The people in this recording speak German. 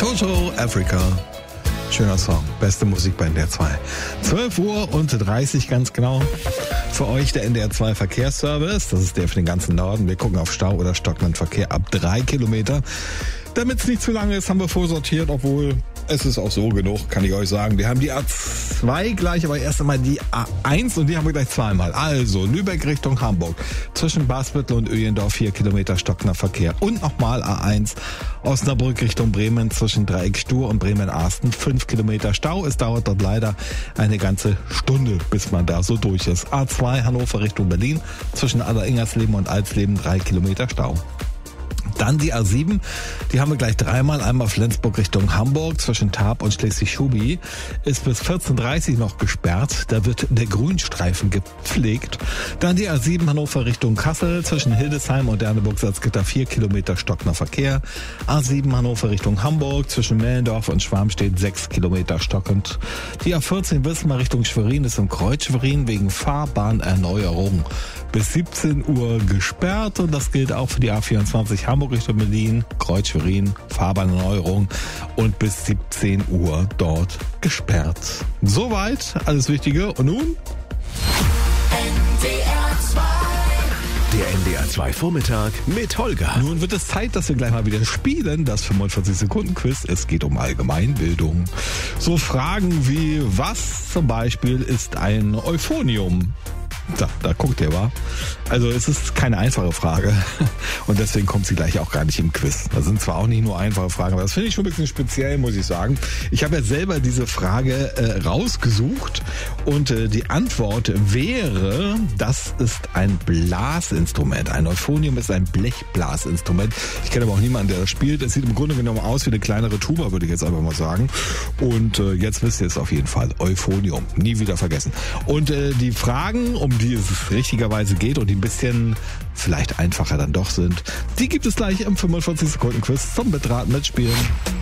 Toto Africa. Schöner Song. Beste Musik bei NDR 2. 12:30 Uhr ganz genau. Für euch der NDR 2 Verkehrsservice. Das ist der für den ganzen Norden. Wir gucken auf Stau oder stockenden Verkehr ab 3 Kilometer. Damit es nicht zu lange ist, haben wir vorsortiert, obwohl es ist auch so genug, kann ich euch sagen. Wir haben die A2 gleich, aber erst einmal die A1 und die haben wir gleich zweimal. Also Lübeck Richtung Hamburg. Zwischen Basbüttel und Öjendorf 4 Kilometer stockender Verkehr. Und nochmal A1 Osnabrück Richtung Bremen zwischen Dreieck Stur und Bremen-Arsten 5 Kilometer Stau. Es dauert dort leider eine ganze Stunde, bis man da so durch ist. A2 Hannover Richtung Berlin zwischen Aller-Ingersleben und Alsleben 3 Kilometer Stau. Dann die A7, die haben wir gleich dreimal. Einmal Flensburg Richtung Hamburg zwischen Tarp und Schleswig-Schubi ist bis 14:30 Uhr noch gesperrt. Da wird der Grünstreifen gepflegt. Dann die A7 Hannover Richtung Kassel zwischen Hildesheim und Derneburg-Salzgitter 4 Kilometer stockender Verkehr. A7 Hannover Richtung Hamburg zwischen Mellendorf und Schwarmstedt 6 Kilometer stockend. Die A14 Wismar Richtung Schwerin ist im Kreuz Schwerin wegen Fahrbahnerneuerung bis 17 Uhr gesperrt. Und das gilt auch für die A24 Hamburg Richtung Berlin, Kreuz Schwerin, Fahrbahnerneuerung und bis 17 Uhr dort gesperrt. Soweit, alles Wichtige. Und nun? Der NDR 2 Vormittag mit Holger. Nun wird es Zeit, dass wir gleich mal wieder spielen. Das 45-Sekunden-Quiz. Es geht um Allgemeinbildung. So Fragen wie, was zum Beispiel ist ein Euphonium? Da guckt ihr, wa? Also es ist keine einfache Frage und deswegen kommt sie gleich auch gar nicht im Quiz. Das sind zwar auch nicht nur einfache Fragen, aber das finde ich schon ein bisschen speziell, muss ich sagen. Ich habe ja selber diese Frage rausgesucht und die Antwort wäre, das ist ein Blasinstrument. Ein Euphonium ist ein Blechblasinstrument. Ich kenne aber auch niemanden, der das spielt. Es sieht im Grunde genommen aus wie eine kleinere Tuba, würde ich jetzt einfach mal sagen. Und jetzt wisst ihr es auf jeden Fall. Euphonium. Nie wieder vergessen. Und die Fragen, um die es richtigerweise geht und die ein bisschen vielleicht einfacher dann doch sind, die gibt es gleich im 45-Sekunden-Quiz zum Mitraten, Mitspielen.